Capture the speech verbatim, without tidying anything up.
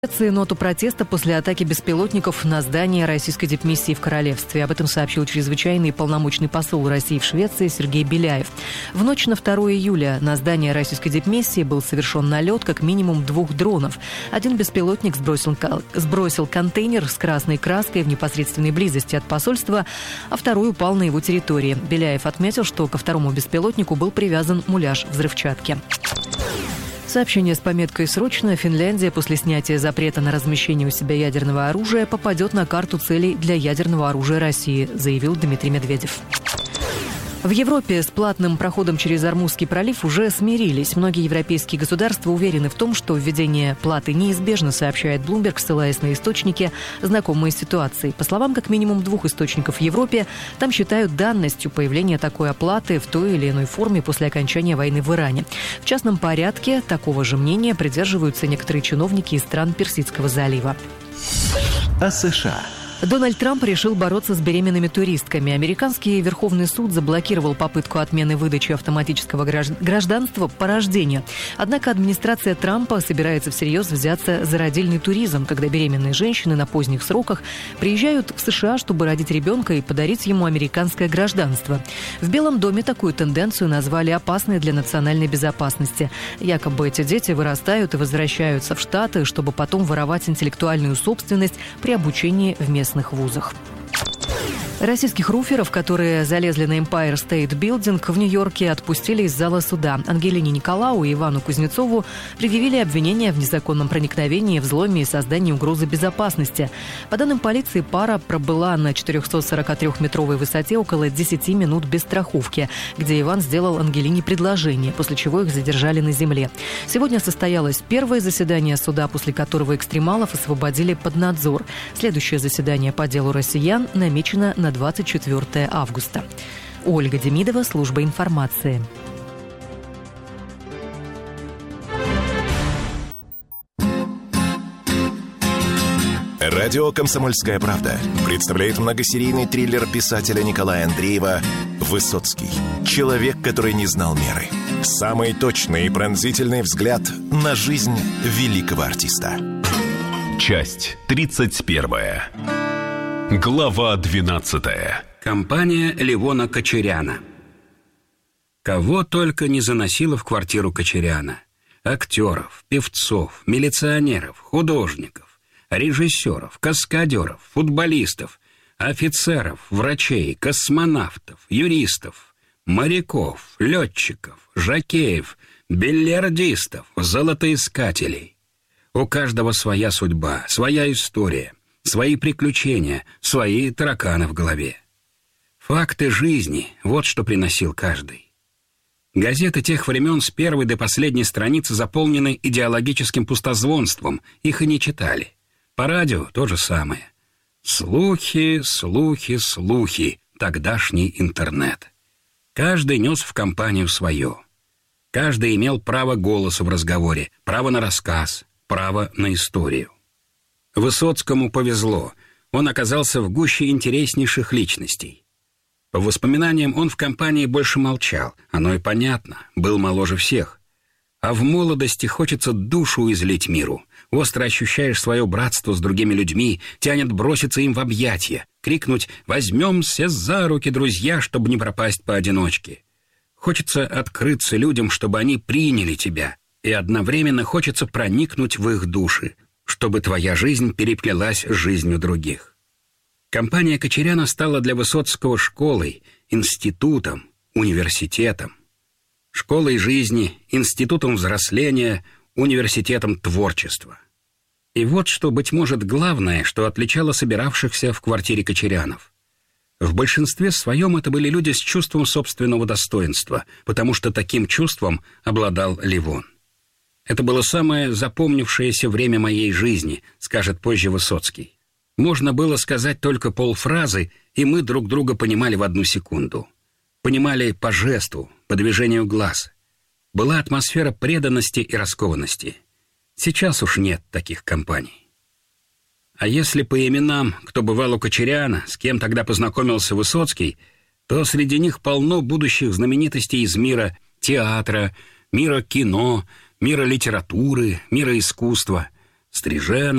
Ноту протеста после атаки беспилотников на здание российской дипмиссии в Королевстве. Об этом сообщил чрезвычайный полномочный посол России в Швеции Сергей Беляев. В ночь на второе июля на здание российской дипмиссии был совершен налет как минимум двух дронов. Один беспилотник сбросил, сбросил контейнер с красной краской в непосредственной близости от посольства, а второй упал на его территории. Беляев отметил, что ко второму беспилотнику был привязан муляж взрывчатки. Сообщение с пометкой «Срочно». Финляндия после снятия запрета на размещение у себя ядерного оружия попадет на карту целей для ядерного оружия России, заявил Дмитрий Медведев. В Европе с платным проходом через Ормузский пролив уже смирились. Многие европейские государства уверены в том, что введение платы неизбежно, сообщает Bloomberg, ссылаясь на источники, знакомые с ситуацией. По словам как минимум двух источников в Европе, там считают данностью появления такой оплаты в той или иной форме после окончания войны в Иране. В частном порядке такого же мнения придерживаются некоторые чиновники из стран Персидского залива. О США. Дональд Трамп решил бороться с беременными туристками. Американский Верховный суд заблокировал попытку отмены выдачи автоматического гражданства по рождению. Однако администрация Трампа собирается всерьез взяться за родильный туризм, когда беременные женщины на поздних сроках приезжают в США, чтобы родить ребенка и подарить ему американское гражданство. В Белом доме такую тенденцию назвали опасной для национальной безопасности. Якобы эти дети вырастают и возвращаются в Штаты, чтобы потом воровать интеллектуальную собственность при обучении в местных вузах. Российских руферов, которые залезли на Empire State Building в Нью-Йорке, отпустили из зала суда. Ангелине Николау и Ивану Кузнецову предъявили обвинения в незаконном проникновении, взломе и создании угрозы безопасности. По данным полиции, пара пробыла на четырехсотсорокатрёхметровой высоте около десяти минут без страховки, где Иван сделал Ангелине предложение, после чего их задержали на земле. Сегодня состоялось первое заседание суда, после которого экстремалов освободили под надзор. Следующее заседание по делу россиян намечено на двадцать четвёртое августа. Ольга Демидова, служба информации. Радио «Комсомольская правда» представляет многосерийный триллер писателя Николая Андреева «Высоцкий. Человек, который не знал меры». Самый точный и пронзительный взгляд на жизнь великого артиста. Часть тридцать первая. Глава двенадцатая. Компания Левона Кочеряна. Кого только не заносило в квартиру Кочеряна. Актеров, певцов, милиционеров, художников, режиссеров, каскадеров, футболистов, офицеров, врачей, космонавтов, юристов, моряков, летчиков, жокеев, бильярдистов, золотоискателей. У каждого своя судьба, своя история, свои приключения, свои тараканы в голове. Факты жизни — вот что приносил каждый. Газеты тех времен с первой до последней страницы заполнены идеологическим пустозвонством, их и не читали. По радио то же самое. Слухи, слухи, слухи, тогдашний интернет. Каждый нес в компанию свое. Каждый имел право голоса в разговоре, право на рассказ, право на историю. Высоцкому повезло. Он оказался в гуще интереснейших личностей. По воспоминаниям, он в компании больше молчал. Оно и понятно, был моложе всех. А в молодости хочется душу излить миру. Остро ощущаешь свое братство с другими людьми, тянет броситься им в объятия, крикнуть «Возьмемся за руки, друзья, чтобы не пропасть поодиночке». Хочется открыться людям, чтобы они приняли тебя, и одновременно хочется проникнуть в их души, чтобы твоя жизнь переплелась с жизнью других. Компания Кочеряна стала для Высоцкого школой, институтом, университетом. Школой жизни, институтом взросления, университетом творчества. И вот что, быть может, главное, что отличало собиравшихся в квартире Кочерянов. В большинстве своем это были люди с чувством собственного достоинства, потому что таким чувством обладал Левон. «Это было самое запомнившееся время моей жизни», скажет позже Высоцкий. Можно было сказать только полфразы, и мы друг друга понимали в одну секунду. Понимали по жесту, по движению глаз. Была атмосфера преданности и раскованности. Сейчас уж нет таких компаний. А если по именам, кто бывал у Кочеряна, с кем тогда познакомился Высоцкий, то среди них полно будущих знаменитостей из мира театра, мира кино, мира литературы, мира искусства. Стрижена,